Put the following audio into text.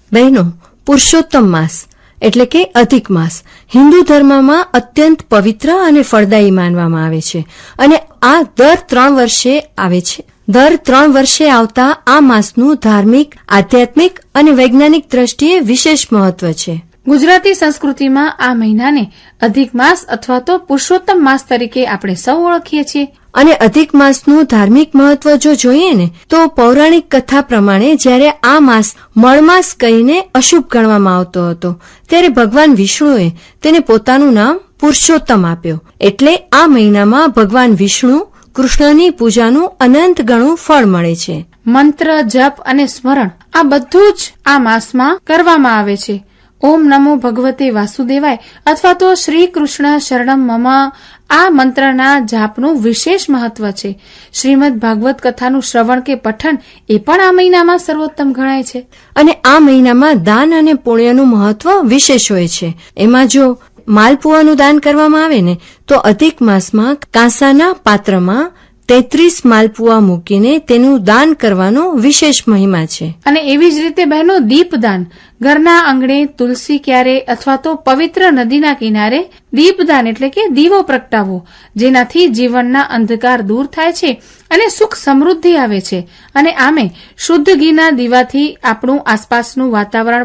બહેનો, પુરુષોત્તમ માસ એટલે કે અધિક માસ હિન્દુ ધર્મમાં અત્યંત પવિત્ર અને ફળદાયી માનવામાં આવે છે અને આ દર 3 વર્ષે આવે છે. દર 3 વર્ષે આવતા આ માસનું ધાર્મિક, આધ્યાત્મિક અને વૈજ્ઞાનિક દ્રષ્ટિએ વિશેષ મહત્વ છે. ગુજરાતી સંસ્કૃતિમાં આ મહિનાને અધિક માસ અથવા તો પુરુષોત્તમ માસ તરીકે આપણે સૌ ઓળખીએ છીએ. અને અધિક માસનું ધાર્મિક મહત્વ જો જોઈએ ને તો પૌરાણિક કથા પ્રમાણે જ્યારે આ માસ મળમાસ કહીને અશુભ ગણવામાં આવતો હતો ત્યારે ભગવાન વિષ્ણુએ તેને પોતાનું નામ પુરુષોત્તમ આપ્યો. એટલે આ મહિનામાં ભગવાન વિષ્ણુ કૃષ્ણની પૂજાનું અનંત ગણું ફળ મળે છે. મંત્ર, જપ અને સ્મરણ આ બધું જ આ માસમાં કરવામાં આવે છે. ઓમ નમો ભગવતે વાસુદેવાય અથવા તો શ્રી કૃષ્ણ શરણમ મમ આ મંત્રના જાપનું વિશેષ મહત્વ છે. શ્રીમદ ભાગવત કથાનું શ્રવણ કે પઠન એ પણ આ મહિનામાં સર્વોત્તમ ગણાય છે. અને આ મહિનામાં દાન અને પુણ્યનું મહત્વ વિશેષ હોય છે. એમાં જો માલપુઆનું દાન કરવામાં આવે ને તો અધિક માસમાં કાંસાના પાત્રમાં 33 માલપુઆ મૂકીને તેનું દાન કરવાનો વિશેષ મહિમા છે. અને એવી જ રીતે બહેનો, દીપદાન ઘરના આંગણે તુલસી ક્યારે અથવા તો પવિત્ર નદીના કિનારે દીપદાન એટલે કે દીવો પ્રગટાવવો, જેનાથી જીવનના અંધકાર દૂર થાય છે અને સુખ સમૃદ્ધિ આવે છે. અને આમે શુદ્ધ ઘીના દીવાથી આપણું આસપાસનું વાતાવરણ